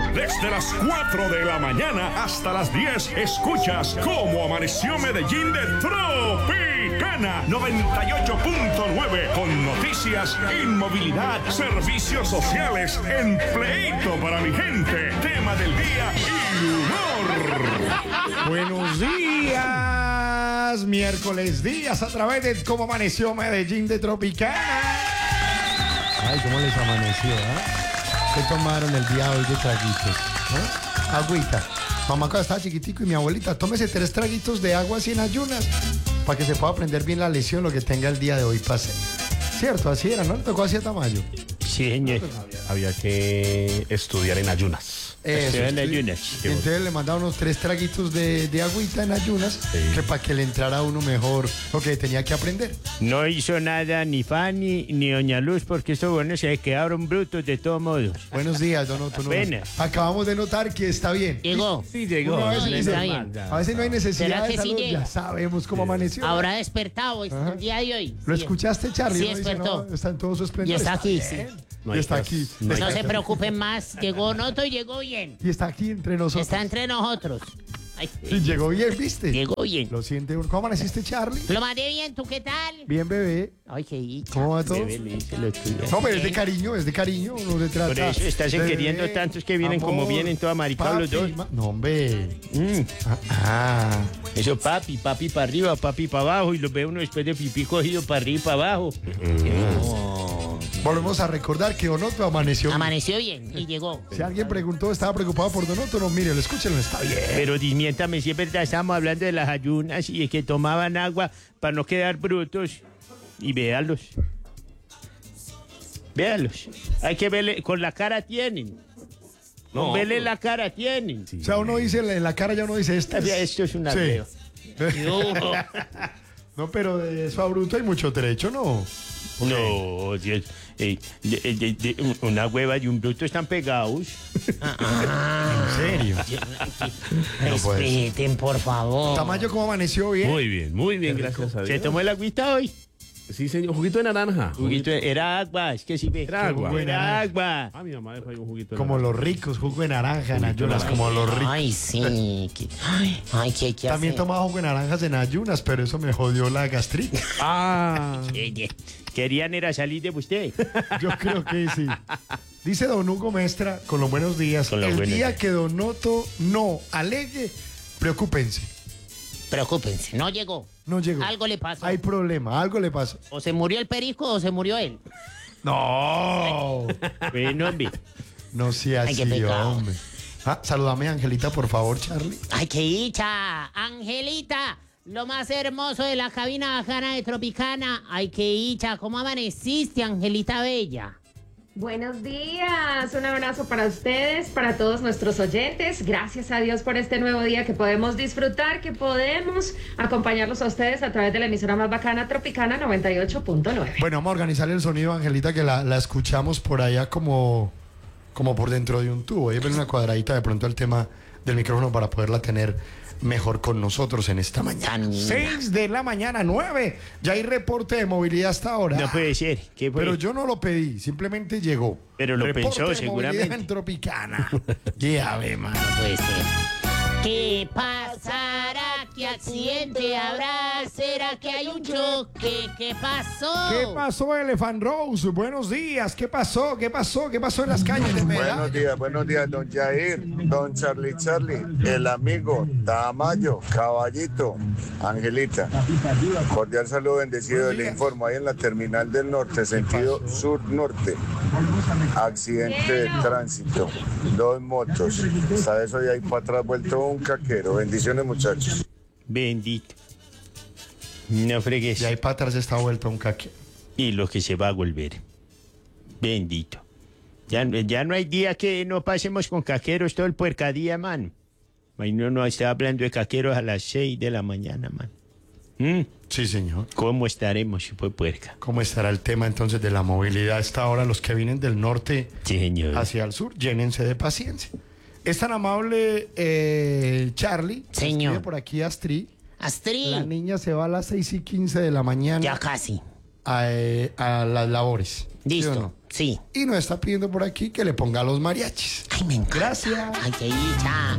Desde las 4 de la mañana hasta las 10, escuchas cómo amaneció Medellín de Tropicana 98.9, con noticias, inmovilidad, servicios sociales, empleito para mi gente, tema del día y humor. Buenos días, miércoles días a través de cómo amaneció Medellín de Tropicana. Ay, cómo les amaneció, ¿Qué tomaron el día hoy de traguitos? Agüita. Mamá cuando estaba chiquitico y mi abuelita, tómese 3 traguitos de agua sin ayunas para que se pueda aprender bien la lección, lo que tenga el día de hoy pase. Cierto, así era, ¿no? Le tocó así a Tamayo. Sí, señor. Había que estudiar en ayunas. En ayunas. Entonces le mandaba unos 3 traguitos de agüita en ayunas, que para que le entrara a uno mejor lo que tenía que aprender. No hizo nada ni Fanny ni Doña Luz porque estos buenos se quedaron brutos de todos modos. Buenos días, don Otto. Buenas. Acabamos de notar que está bien. Llegó. Sí, llegó. Uno a veces dice, está bien. a veces no hay necesidad ¿Será de que sí salud, llega? ya sabemos cómo amaneció. Habrá despertado el día de hoy. ¿Lo Sí. escuchaste, Charlie? Sí, Uno dice, despertó. no, está en todo su esplendor. Y está aquí, bien. sí. No Y hay está que- aquí. no hay No que- se preocupen más. Llegó Noto y llegó bien. Y está aquí entre nosotros. Está entre nosotros. Ay, Y llegó bien, ¿viste? llegó bien. Lo siente uno. ¿Cómo amaneciste, Charlie? Lo mandé bien, ¿tú qué tal? Bien, bebé. Ay, qué dicha. ¿Cómo va todo? Bebé, le dice lo tuyo. No, pero es de cariño, es de cariño. Uno se trata. Por eso estás de queriendo bebé, tantos que vienen como vienen, todos amaricados los papi, dos. No, hombre. Mm. Ah. Eso papi para arriba, papi para abajo, y los ve uno después de pipí cogido para arriba y para abajo. Volvemos a recordar que Donoto amaneció. Amaneció bien y llegó. Si alguien preguntó, estaba preocupado por Donoto, no, mire, escúchenlo, está bien. Pero dismiéntame, si es verdad, estábamos hablando de las ayunas y de que tomaban agua para no quedar brutos. Y véalos. Véalos. Hay que verle, con la cara tienen. Con verle la cara tienen. O sea, uno dice en la cara, ya uno dice, Esto es una Sí. veo. No, pero de eso a bruto hay mucho trecho, ¿no? No, Dios, una hueva y un bruto están pegados. ¿En serio? Respeten, por favor. Tamayo, ¿cómo amaneció? Bien. Muy bien, gracias a ¿Se Dios. tomó el agüita hoy? Sí, señor, juguito de naranja. Juguito, era agua, es que sí ve. Era agua. Era agua. Ah, mi mamá dejó ahí un juguito de Como naranja. los ricos, jugo de naranja en ayunas, como los ricos. Ay, sí. Ay, ¿qué hay que También hacer? tomaba jugo de naranjas en ayunas, pero eso me jodió la gastritis. Ah. Querían era salir de usted. Yo creo que sí. Dice don Hugo Mestra, con los buenos días, Con los el buenos día días. que Donoto no alegue, preocúpense. Preocúpense, no llegó. No llegó. Algo le pasó. Hay problema, algo le pasó. O se murió el perico o se murió él. No. Bueno, hombre. No sea Ay, qué así, pecado. hombre. Saludame a Angelita, por favor, Charlie. Ay, qué dicha. Angelita, lo más hermoso de la cabina bajana de Tropicana. Ay, qué dicha. ¿Cómo amaneciste, Angelita Bella? Buenos días, un abrazo para ustedes, para todos nuestros oyentes. Gracias a Dios por este nuevo día que podemos disfrutar, que podemos acompañarlos a ustedes a través de la emisora más bacana Tropicana 98.9. Bueno, vamos a organizar el sonido, Angelita, que la escuchamos por allá como por dentro de un tubo. Ahí ven una cuadradita de pronto el tema del micrófono para poderla tener mejor con nosotros en esta mañana. Tan linda. 6 de la mañana, 9. Ya hay reporte de movilidad hasta ahora. No puede ser. ¿Qué fue? Pero yo no lo pedí, simplemente llegó. Pero lo Reporte pensó, de seguramente. movilidad en Tropicana. Ya ve, mano. Puede ser. ¿Qué pasará? ¿Qué accidente habrá? ¿Será que hay un choque? ¿Qué pasó? ¿Qué pasó, Elephant Rose? Buenos días. ¿Qué pasó? ¿Qué pasó? ¿Qué pasó en las calles de Medellín? Buenos días, don Jair, don Charlie, el amigo, Tamayo, Caballito, Angelita. Cordial saludo bendecido, le informo, ahí en la terminal del norte, sentido sur-norte. Accidente de tránsito, 2 motos. ¿Sabes? Hoy ahí para atrás vuelto un caquero. Bendiciones, muchachos. Bendito. No fregues. Y ahí para atrás está vuelto un caque. Y lo que se va a volver. Bendito. Ya no hay día que no pasemos con caqueros todo el puercadía, man. Ahí no está hablando de caqueros a las 6 de la mañana, man. Sí, señor. ¿Cómo estaremos, si fue puerca? ¿Cómo estará el tema entonces de la movilidad a esta hora? Los que vienen del norte Sí, señor. hacia el sur, llénense de paciencia. Es tan amable Charlie. Señor. Escribe por aquí Astrid. Astrid, La niña se va a las 6:15 de la mañana ya casi. a las labores. ¿Sí Listo. o no? Sí. Y nos está pidiendo por aquí que le ponga los mariachis. Ay, me encanta. Gracias. Ay, qué dicha.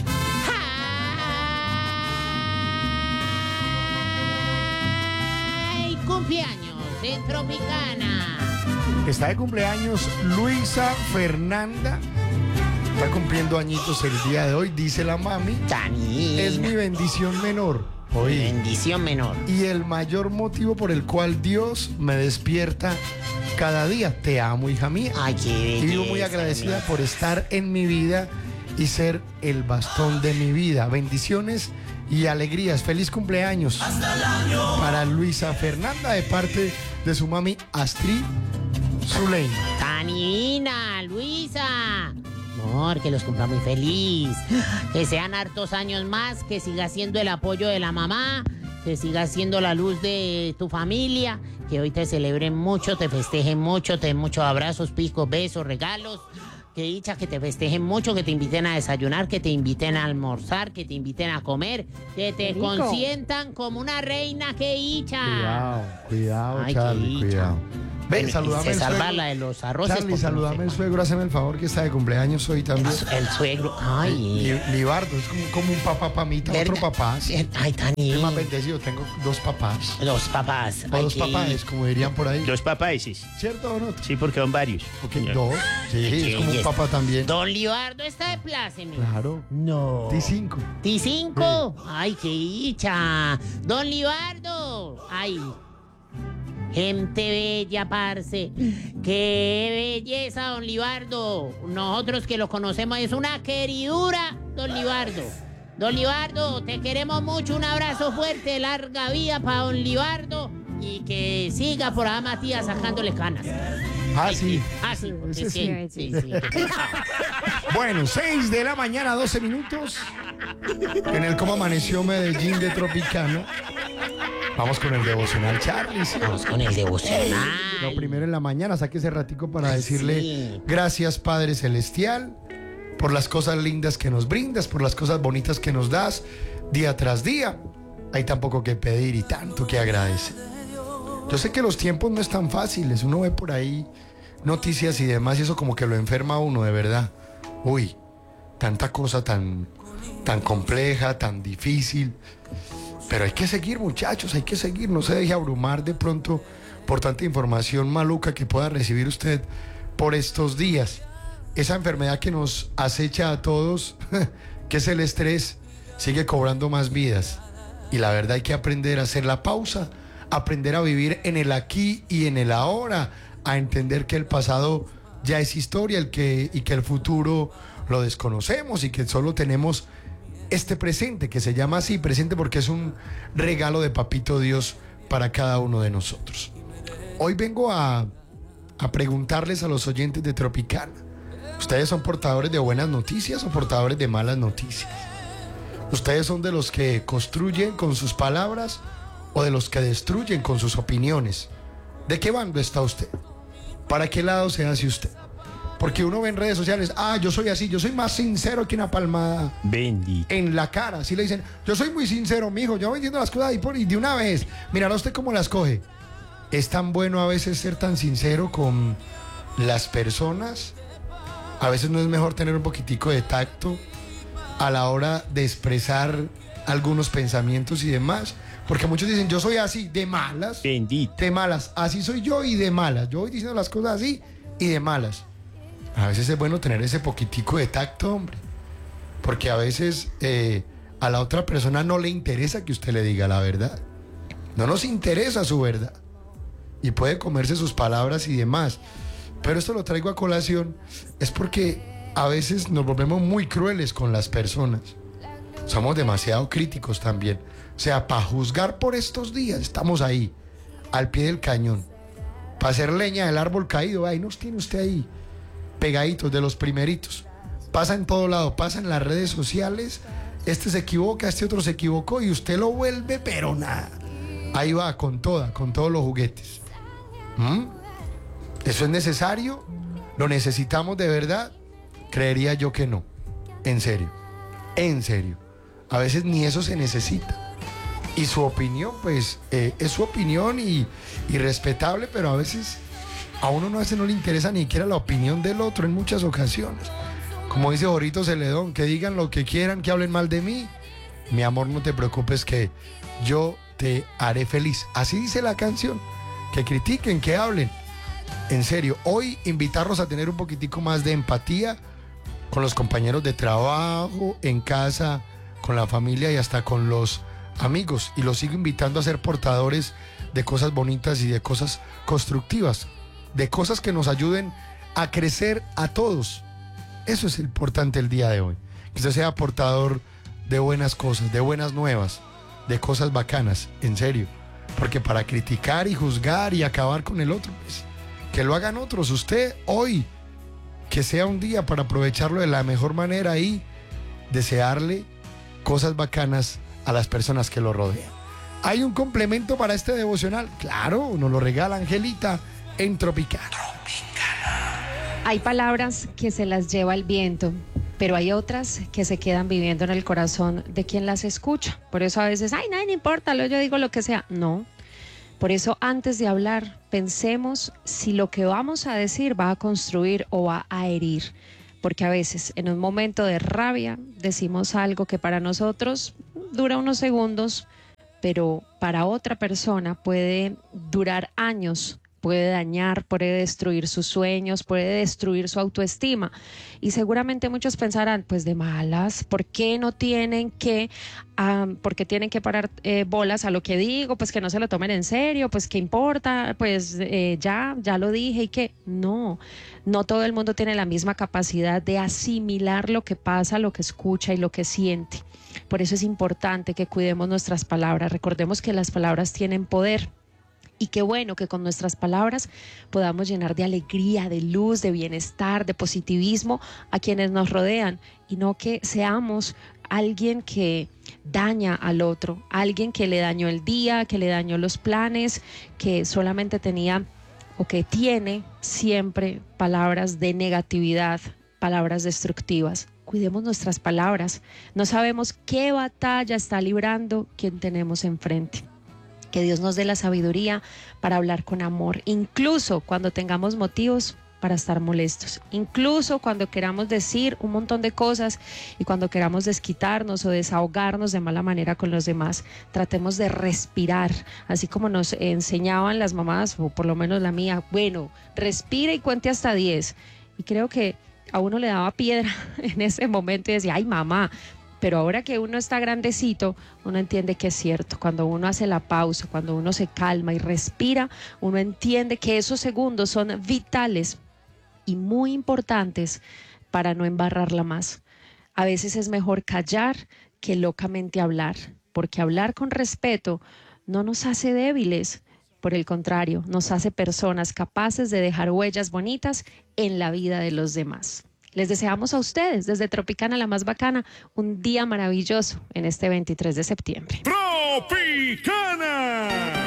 Ay, cumpleaños en Tropicana. Está de cumpleaños Luisa Fernanda. Está cumpliendo añitos el día de hoy, dice la mami. Tanina. Es mi bendición menor. Oye. Bendición menor. Y el mayor motivo por el cual Dios me despierta cada día. Te amo, hija mía. Ay, qué Y belleza. vivo muy agradecida por estar en mi vida y ser el bastón de mi vida. Bendiciones y alegrías. Feliz cumpleaños para Luisa Fernanda de parte de su mami Astrid Zuleima. Tanina, Luisa. Amor, que los cumpla muy feliz. Que sean hartos años más, que siga siendo el apoyo de la mamá, que siga siendo la luz de tu familia, que hoy te celebren mucho, te festejen mucho, te den muchos abrazos, picos, besos, regalos. Que dicha que te festejen mucho, que te inviten a desayunar, que te inviten a almorzar, que te inviten a comer, que te Rico. consientan como una reina, que dicha. Cuidado, Ay, Charlie, qué dicha. cuidado. Ven, saludame Se al salva suegro. la de los arroces. Charlie, porque no saludame sé al suegro, hazme el favor que está de cumpleaños hoy también. El suegro. Ay. Libardo, es como un papá para mí, ¿Verdad? otro papá. Sí. Ay, Tani. Es más bendecido, tengo dos papás. Los papás. O Ay, dos qué- papás, como dirían por ahí. Los papaeses. ¿Cierto o no? Sí, porque son varios. Ok, Señor. dos. Sí, Qué es como un belleza. papá también. Don Libardo está de pláceme. Claro. No. T5. T5. Ay, qué dicha. Don Libardo. Ay. Gente bella, parce. Qué belleza, don Libardo. Nosotros que lo conocemos es una queridura, don Libardo. Don Libardo, te queremos mucho. Un abrazo fuerte, larga vida para don Libardo. Y que siga por ahí Matías sacándole canas. Ah, sí. Ah, sí, porque Ese sí. sí. Sí, sí. Bueno, 6 de la mañana, 12 minutos. En el Cómo Amaneció Medellín de Tropicana. Vamos con el devocional, Charlie. ¿sí? Vamos con el devocional. Lo primero en la mañana, saque ese ratico para decirle sí. gracias, Padre Celestial, por las cosas lindas que nos brindas, por las cosas bonitas que nos das día tras día. Hay tan poco que pedir y tanto que agradecer. Yo sé que los tiempos no están fáciles. Uno ve por ahí noticias y demás y eso como que lo enferma a uno, de verdad. Uy, tanta cosa tan compleja, tan difícil. Pero hay que seguir, muchachos, hay que seguir. No se deje abrumar de pronto por tanta información maluca que pueda recibir usted por estos días. Esa enfermedad que nos acecha a todos, que es el estrés, sigue cobrando más vidas. Y la verdad hay que aprender a hacer la pausa, aprender a vivir en el aquí y en el ahora, a entender que el pasado ya es historia y que el futuro lo desconocemos y que solo tenemos este presente, que se llama así presente porque es un regalo de Papito Dios para cada uno de nosotros. Hoy vengo a preguntarles a los oyentes de Tropicana, ¿ustedes son portadores de buenas noticias o portadores de malas noticias? ¿Ustedes son de los que construyen con sus palabras o de los que destruyen con sus opiniones? ¿De qué bando está usted? ¿Para qué lado se hace usted? Porque uno ve en redes sociales, yo soy así, yo soy más sincero que una palmada Bendito. en la cara. Así le dicen, yo soy muy sincero, mijo, yo voy diciendo las cosas y de una vez, mirará usted cómo las coge. Es tan bueno a veces ser tan sincero con las personas. A veces no es mejor tener un poquitico de tacto a la hora de expresar algunos pensamientos y demás. Porque muchos dicen, yo soy así, de malas. Bendito. De malas, así soy yo y de malas. Yo voy diciendo las cosas así y de malas. A veces es bueno tener ese poquitico de tacto, hombre. Porque a veces a la otra persona no le interesa que usted le diga la verdad. No nos interesa su verdad. Y puede comerse sus palabras y demás. Pero esto lo traigo a colación es porque a veces nos volvemos muy crueles con las personas. Somos demasiado críticos también. O sea, para juzgar por estos días, estamos ahí, al pie del cañón. Para hacer leña del árbol caído, ahí nos tiene usted ahí, pegaditos de los primeritos. Pasa en todo lado, pasa en las redes sociales. Este se equivoca, este otro se equivocó y usted lo vuelve, pero nada. Ahí va, con todos los juguetes. ¿Eso es necesario? ¿Lo necesitamos de verdad? Creería yo que no. En serio. En serio. A veces ni eso se necesita. Y su opinión, pues, es su opinión y respetable, pero a veces a uno a veces no le interesa ni siquiera la opinión del otro en muchas ocasiones. Como dice Jorito Celedón, que digan lo que quieran, que hablen mal de mí. Mi amor, no te preocupes que yo te haré feliz. Así dice la canción. Que critiquen, que hablen. En serio, hoy invitarlos a tener un poquitico más de empatía con los compañeros de trabajo, en casa, con la familia y hasta con los amigos. Y los sigo invitando a ser portadores de cosas bonitas y de cosas constructivas, de cosas que nos ayuden a crecer a todos. Eso es importante el día de hoy. Que usted sea portador de buenas cosas, de buenas nuevas, de cosas bacanas, en serio. Porque para criticar y juzgar y acabar con el otro, pues, que lo hagan otros. Usted hoy, que sea un día para aprovecharlo de la mejor manera y desearle cosas bacanas a las personas que lo rodean. ¿Hay un complemento para este devocional? Claro, nos lo regala Angelita en Tropicana. Hay palabras que se las lleva el viento, pero hay otras que se quedan viviendo en el corazón de quien las escucha. Por eso a veces, ay, nadie me importa, yo digo lo que sea. No. Por eso antes de hablar, pensemos si lo que vamos a decir va a construir o va a herir. Porque a veces en un momento de rabia decimos algo que para nosotros dura unos segundos, pero para otra persona puede durar años. Puede dañar, puede destruir sus sueños, puede destruir su autoestima. Y seguramente muchos pensarán, pues de malas, ¿por qué no tienen que, porque tienen que parar bolas a lo que digo? Pues que no se lo tomen en serio, pues qué importa, pues ya lo dije y que no todo el mundo tiene la misma capacidad de asimilar lo que pasa, lo que escucha y lo que siente. Por eso es importante que cuidemos nuestras palabras. Recordemos que las palabras tienen poder. Y qué bueno que con nuestras palabras podamos llenar de alegría, de luz, de bienestar, de positivismo a quienes nos rodean y no que seamos alguien que daña al otro, alguien que le dañó el día, que le dañó los planes, que solamente tenía o que tiene siempre palabras de negatividad, palabras destructivas. Cuidemos nuestras palabras. No sabemos qué batalla está librando quien tenemos enfrente. Que Dios nos dé la sabiduría para hablar con amor, incluso cuando tengamos motivos para estar molestos, incluso cuando queramos decir un montón de cosas y cuando queramos desquitarnos o desahogarnos de mala manera con los demás. Tratemos de respirar, así como nos enseñaban las mamás, o por lo menos la mía, bueno, respire y cuente hasta 10. Y creo que a uno le daba piedra en ese momento y decía, ay mamá. Pero ahora que uno está grandecito, uno entiende que es cierto. Cuando uno hace la pausa, cuando uno se calma y respira, uno entiende que esos segundos son vitales y muy importantes para no embarrarla más. A veces es mejor callar que locamente hablar, porque hablar con respeto no nos hace débiles. Por el contrario, nos hace personas capaces de dejar huellas bonitas en la vida de los demás. Les deseamos a ustedes, desde Tropicana, la más bacana, un día maravilloso en este 23 de septiembre. Tropicana.